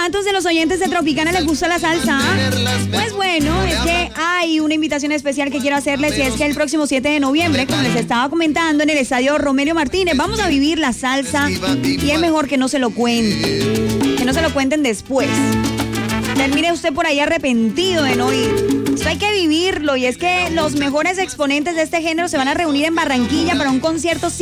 ¿Cuántos de los oyentes de Tropicana les gusta la salsa? Pues bueno, es que hay una invitación especial que quiero hacerles y es que el próximo 7 de noviembre, como les estaba comentando, en el estadio Romelio Martínez, vamos a vivir la salsa y es mejor que no se lo cuenten, que no se lo cuenten después. Termine usted por ahí arrepentido de no ir. Esto hay que vivirlo y es que los mejores exponentes de este género se van a reunir en Barranquilla para un concierto